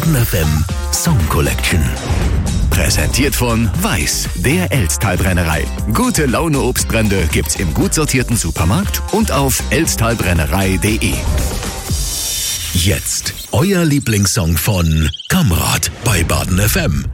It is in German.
Baden FM Song Collection. Präsentiert von Weiß, der Elsttalbrennerei. Gute Laune Obstbrände gibt's im gut sortierten Supermarkt und auf elsttalbrennerei.de. Jetzt euer Lieblingssong von Kamrat bei Baden FM.